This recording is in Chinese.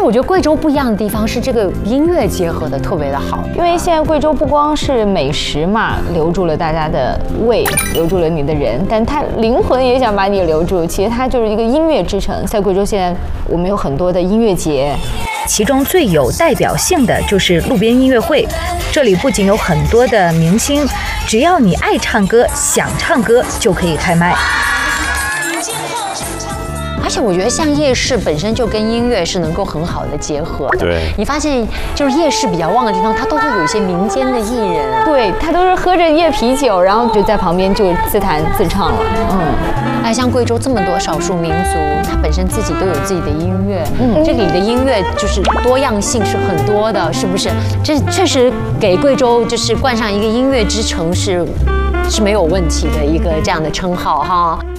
我觉得贵州不一样的地方是这个音乐结合的特别的好， 因为现在贵州不光是美食嘛，留住了大家的胃，留住了你的人，但它灵魂也想把你留住。其实它就是一个音乐之城。在贵州现在我们有很多的音乐节， 其中最有代表性的就是路边音乐会。这里不仅有很多的明星，只要你爱唱歌、想唱歌，就可以开麦。 而且我觉得像夜市本身就跟音乐是能够很好的结合的。 对， 你发现就是夜市比较旺的地方，它都会有一些民间的艺人， 对，他都是喝着夜啤酒，然后就在旁边就自弹自唱了。 像贵州这么多少数民族，它本身自己都有自己的音乐，这里的音乐就是多样性是很多的，是不是？这确实给贵州就是冠上一个音乐之城是没有问题的一个这样的称号哈。